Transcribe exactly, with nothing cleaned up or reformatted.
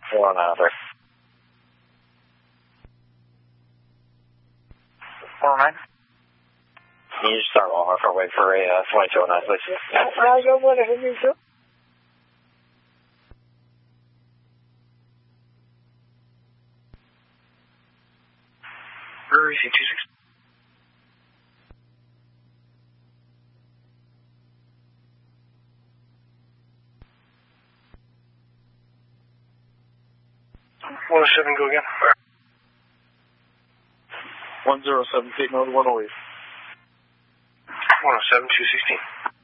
four nine three. four nine. Can you just start long for wait for a uh, twenty-two oh nine, please? I go for it. Brewery C two six. one oh seven, go again. one oh seven, take note, one oh eight. one oh seven, two sixteen.